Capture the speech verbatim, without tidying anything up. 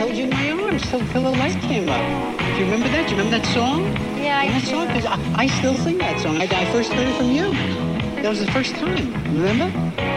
hold you in my arms till, till the light came up. Do you remember that? Do you remember that song? Yeah, I that do. song, 'cause I, I still sing that song. I, I first heard it from you. That was the first time. Remember?